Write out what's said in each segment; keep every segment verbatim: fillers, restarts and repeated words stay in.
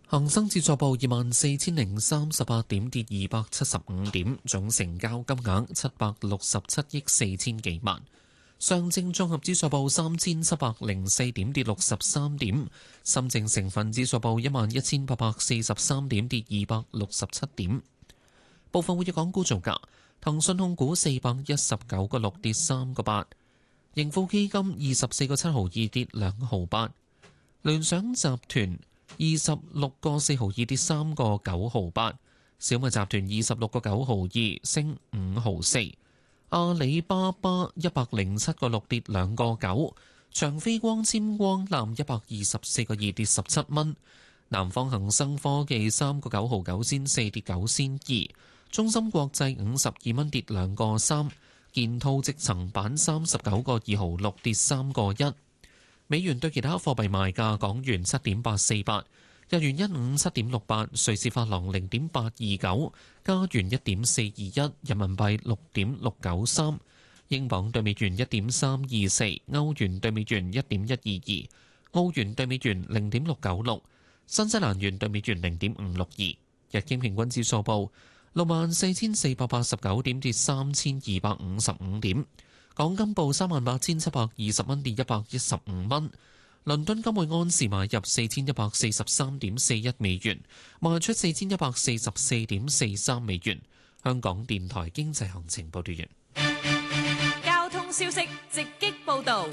恒生指數報二萬四千零三十八點，跌二百七十五點，總成交金額七百六十七億四千幾萬。上證綜合指數報三千七百零四點，跌六十三點。深證成分指數報一萬一千八百四十三點，跌二百六十七點。部分活躍港股造價：騰訊控股四百一十九個六跌三個八，盈富基金二十四個七毫二跌兩毫八，聯想集團二十六個四毫二跌三個九毫八，小米集團二十六個九毫二升五毫四，阿里巴巴一百零七個六跌兩個九，長飛光纖光纜一百二十四個二跌十七蚊，南方恒生科技三個九毫九仙四跌九仙二，中芯國際五十二蚊跌兩個三，建滔積層板三十九個二毫六跌三個一。美元對其他貨幣賣價：港元七點八四八，日元一五七點六八，瑞士法郎零點八二九，加元一點四二一，人民幣六點六九三，英鎊對美元一點三二四，歐元對美元一點一二二，澳元對美元零點六九六，新西蘭元對美元零點五六二。日經平均指數報六萬四千四百八十九點，跌三千二百五十五點。港金報三萬八千七百二十蚊，跌一百一十五蚊。倫敦金每安士買入四千一百四十三點四一美元，賣出四千一百四十四點四三美元。香港電台經濟行情報道完。 交通消息直擊報導。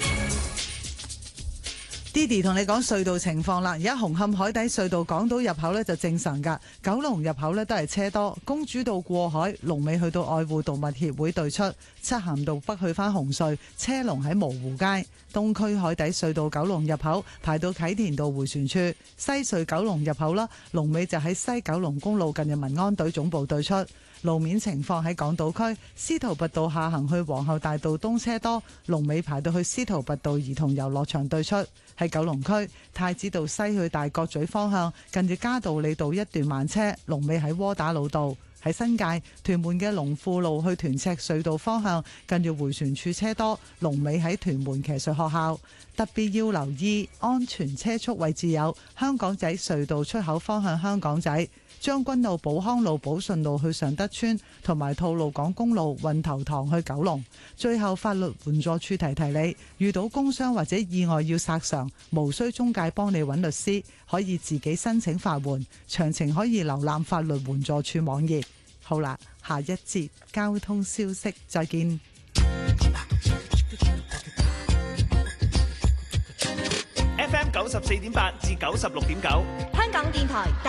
Didi 同你講隧道情況啦，而家紅磡海底隧道港島入口呢就正常㗎，九龍入口呢都係車多，公主道過海龍尾去到愛護動物協會對出，漆咸道北去返紅隧車龍喺蕪湖街，東區海底隧道九龍入口排到啟田道迴旋處，西隧九龍入口啦，龍尾就喺西九龍公路近日民安隊總部對出。路面情況喺港島區司徒拔道下行去皇后大道東車多，龍尾排到去司徒拔道兒童遊樂場對出。喺九龍區太子道西去大角咀方向近住嘉道理道一段慢車，龍尾喺窩打老道。喺新界屯門嘅龍富路去屯赤隧道方向近住迴旋處車多，龍尾喺屯門騎術學校。特別要留意安全車速位置有香港仔隧道出口方向香港仔、將軍澳寶康路、寶順路去尚德村，同埋吐露港公路運頭塘去九龍。最後法律援助處提提你，遇到工傷或者意外要索償，無需中介幫你揾律師，可以自己申請法援。詳情可以瀏覽法律援助處網頁。好啦，下一節交通消息，再見。 F M 九十四點八至九十六點九， 香港電台。